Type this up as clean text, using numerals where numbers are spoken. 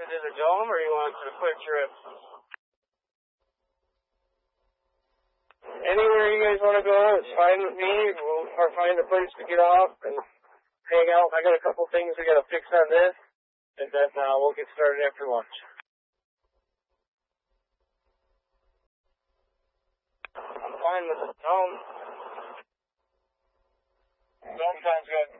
to the dome, or you want a quick trip? Anywhere you guys want to go, it's fine with me. We'll find a place to get off and hang out. I got a couple things we got to fix on this, and then we'll get started after lunch. I'm fine with the dome. Dome sounds good.